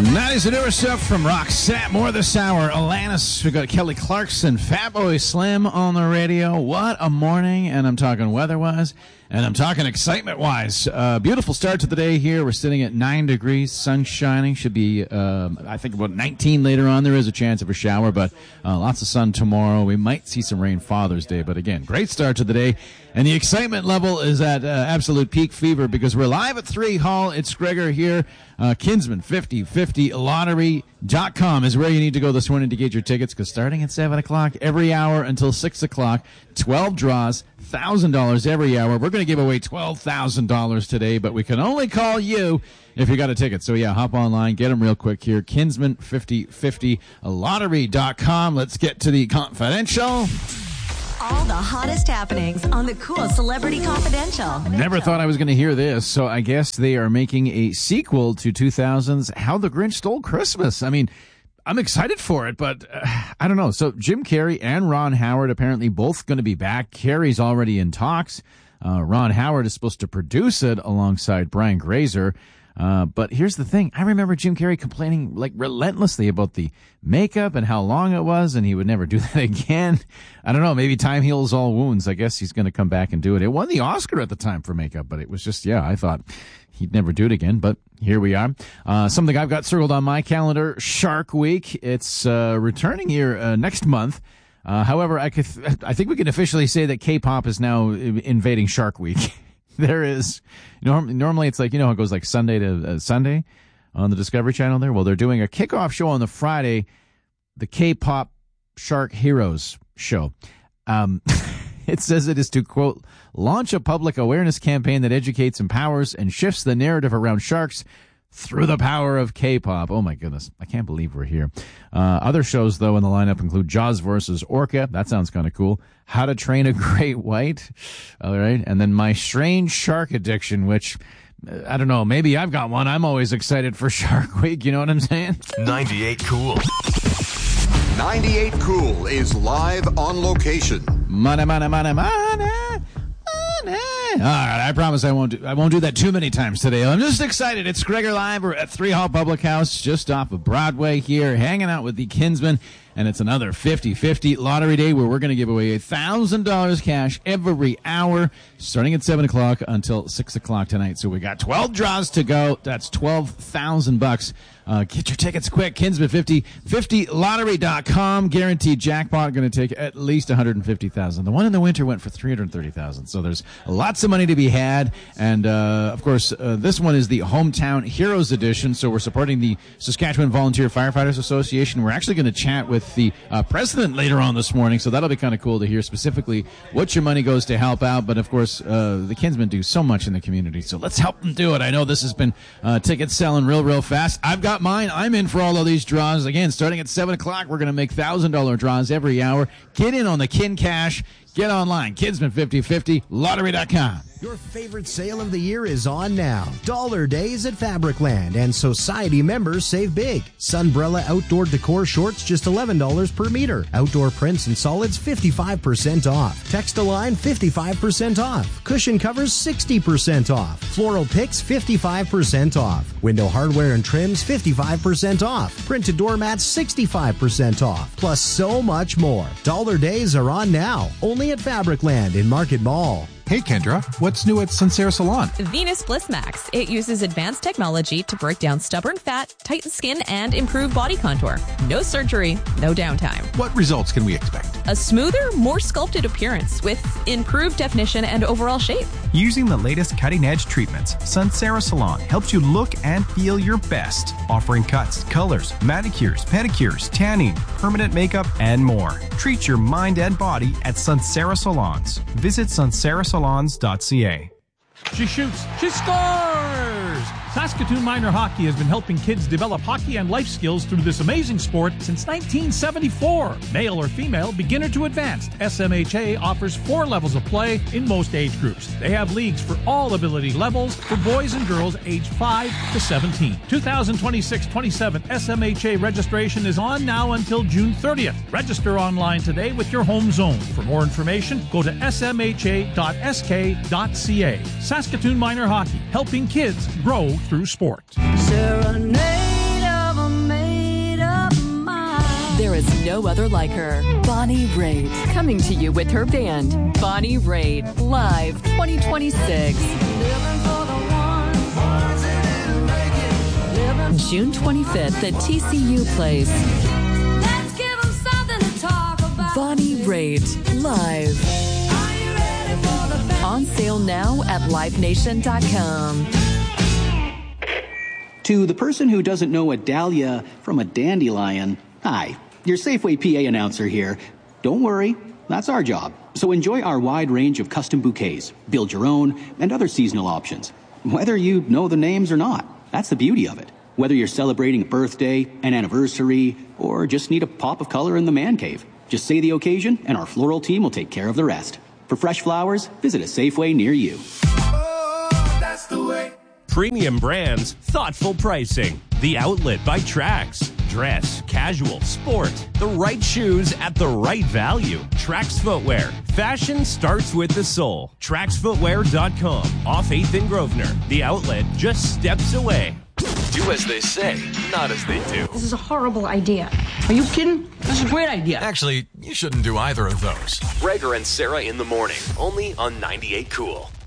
Nice and newer stuff from Roxette. More this hour. Alanis. We got Kelly Clarkson, Fatboy Slim on the radio. What a morning. And I'm talking weather-wise. And I'm talking excitement-wise. Beautiful start to the day here. We're sitting at 9 degrees, sun shining. Should be, I think, about 19 later on. There is a chance of a shower, but lots of sun tomorrow. We might see some rain Father's Day. But again, great start to the day. And the excitement level is at absolute peak fever because we're live at 3 Hall. It's Gregor here. Kinsman 50/50 lottery.com is where you need to go this morning to get your tickets because starting at 7 o'clock every hour until 6 o'clock, 12 draws, $1,000 every hour. We're going to give away $12,000 today, but we can only call you if you got a ticket. So, yeah, hop online, get them real quick here. Kinsman 50/50 lottery.com. Let's get to the confidential. All the hottest happenings on the Cool Celebrity Confidential. Never thought I was going to hear this, so I guess they are making a sequel to 2000's How the Grinch Stole Christmas. I mean, I'm excited for it, but I don't know. So Jim Carrey and Ron Howard apparently both going to be back. Carrey's already in talks. Ron Howard is supposed to produce it alongside Brian Grazer. But here's the thing. I remember Jim Carrey complaining like relentlessly about the makeup and how long it was, and he would never do that again. I don't know. Maybe time heals all wounds. I guess he's going to come back and do it. It won the Oscar at the time for makeup, but it was just, I thought he'd never do it again, but here we are. Something I've got circled on my calendar, Shark Week. It's returning here next month. However, I think we can officially say that K-pop is now invading Shark Week. There is, normally it's like, it goes like Sunday to Sunday on the Discovery Channel there. Well, they're doing a kickoff show on the Friday, the K-pop Shark Heroes show. It says it is to, quote, launch a public awareness campaign that educates, empowers, and shifts the narrative around sharks through the power of K-pop. Oh, my goodness. I can't believe we're here. Other shows, though, in the lineup include Jaws vs. Orca. That sounds kind of cool. How to Train a Great White. All right. And then My Strange Shark Addiction, which, I don't know, maybe I've got one. I'm always excited for Shark Week. You know what I'm saying? 98 Cool. 98 Cool is live on location. Money. All right, I promise I won't do that too many times today. I'm just excited. It's Gregor Live. We're at 3 Hall Public House, just off of Broadway here, hanging out with the Kinsmen, and it's another 50/50 lottery day where we're going to give away $1,000 cash every hour, starting at 7 o'clock until 6 o'clock tonight. So we got 12 draws to go. That's $12,000. Get your tickets quick. Kinsman 50/50 lottery.com. Guaranteed jackpot. Going to take at least $150,000. The one in the winter went for $330,000. So there's lots of money to be had. And, of course, this one is the Hometown Heroes Edition. So we're supporting the Saskatchewan Volunteer Firefighters Association. We're actually going to chat with the president later on this morning. So that'll be kind of cool to hear specifically what your money goes to help out. But, of course, the Kinsmen do so much in the community. So let's help them do it. I know this has been tickets selling real fast. I've got mine. I'm in for all of these draws. Again, starting at 7 o'clock, we're going to make $1,000 draws every hour. Get in on the Kin Cash. Get online, Kinsman 50/50 lottery.com. Your favorite sale of the year is on now. Dollar Days at Fabricland, and Society members save big. Sunbrella outdoor decor shorts just $11 per meter. Outdoor prints and solids 55% off. Textiline 55% off. Cushion covers 60% off. Floral picks 55% off. Window hardware and trims 55% off. Printed doormats 65% off. Plus so much more. Dollar Days are on now. Only at Fabricland in Market Mall. Hey Kendra, what's new at Sunsera Salon? Venus Bliss Max. It uses advanced technology to break down stubborn fat, tighten skin, and improve body contour. No surgery, no downtime. What results can we expect? A smoother, more sculpted appearance with improved definition and overall shape. Using the latest cutting-edge treatments, Sunsera Salon helps you look and feel your best, offering cuts, colors, manicures, pedicures, tanning, permanent makeup, and more. Treat your mind and body at Sunsera Salons. Visit sunserasalons.ca. She shoots. She scores! Saskatoon Minor Hockey has been helping kids develop hockey and life skills through this amazing sport since 1974. Male or female, beginner to advanced, SMHA offers 4 levels of play in most age groups. They have leagues for all ability levels for boys and girls aged 5 to 17. 2026-27 SMHA registration is on now until June 30th. Register online today with your home zone. For more information, go to smha.sk.ca. Saskatoon Minor Hockey, helping kids grow through sport. Serenade of is no other like her. Bonnie Raitt, coming to you with her band, Bonnie Raitt, live 2026. June 25th at TCU Place. Let's give 'em something to talk about. Bonnie Raitt, live. Are you ready for the band? On sale now at livenation.com. To the person who doesn't know a dahlia from a dandelion, hi, your Safeway PA announcer here. Don't worry, that's our job. So enjoy our wide range of custom bouquets, build your own, and other seasonal options. Whether you know the names or not, that's the beauty of it. Whether you're celebrating a birthday, an anniversary, or just need a pop of color in the man cave, just say the occasion and our floral team will take care of the rest. For fresh flowers, visit a Safeway near you. Oh, that's the way. Premium brands, thoughtful pricing. The Outlet by Trax. Dress, casual, sport. The right shoes at the right value. Trax Footwear. Fashion starts with the soul. TraxFootwear.com. Off 8th and Grosvenor. The Outlet, just steps away. Do as they say, not as they do. This is a horrible idea. Are you kidding? This is a great idea. Actually, you shouldn't do either of those. Gregor and Sarah in the morning, only on 98 Cool.